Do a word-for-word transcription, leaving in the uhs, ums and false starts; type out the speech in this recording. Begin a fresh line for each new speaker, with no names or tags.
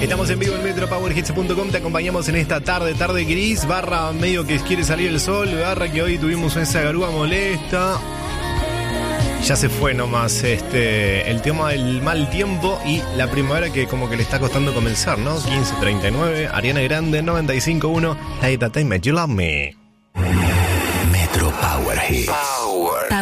Estamos en vivo en metro power hits punto com. Te acompañamos en esta tarde, tarde gris, barra medio que quiere salir el sol, barra que hoy tuvimos esa garúa molesta. Ya se fue nomás este el tema del mal tiempo y la primavera que como que le está costando comenzar, ¿no? quince treinta y nueve, Ariana Grande, noventa y cinco punto uno, Hey That Time Made You Love Me.
Metro Power Hits.